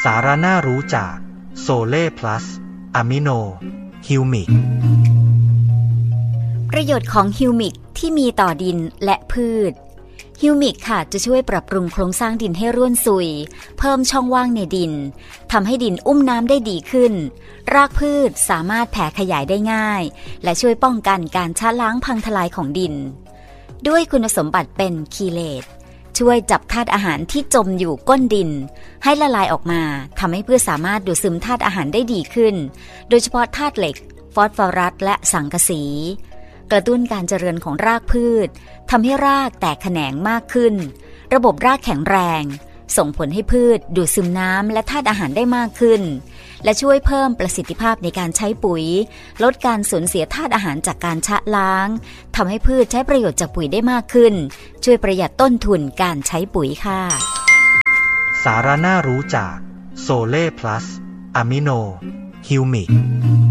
สาระน่ารู้จากโซเล่พลัสอะมิโนฮิวมิกประโยชน์ของฮิวมิกที่มีต่อดินและพืชฮิวมิกค่ะจะช่วยปรับปรุงโครงสร้างดินให้ร่วนซุยเพิ่มช่องว่างในดินทำให้ดินอุ้มน้ำได้ดีขึ้นรากพืชสามารถแผ่ขยายได้ง่ายและช่วยป้องกันการชะล้างพังทลายของดินด้วยคุณสมบัติเป็นคีเลตช่วยจับธาตุอาหารที่จมอยู่ก้นดินให้ละลายออกมาทำให้พืชสามารถดูดซึมธาตุอาหารได้ดีขึ้นโดยเฉพาะธาตุเหล็กฟอสฟอรัสและสังกะสีกระตุ้นการเจริญของรากพืชทำให้รากแตกแขนงมากขึ้นระบบรากแข็งแรงส่งผลให้พืชดูดซึมน้ำและธาตุอาหารได้มากขึ้นและช่วยเพิ่มประสิทธิภาพในการใช้ปุ๋ยลดการสูญเสียธาตุอาหารจากการชะล้างทำให้พืชใช้ประโยชน์จากปุ๋ยได้มากขึ้นช่วยประหยัดต้นทุนการใช้ปุ๋ยค่ะสาระน่ารู้จากโซเล่พลัสอะมิโนฮิวมิก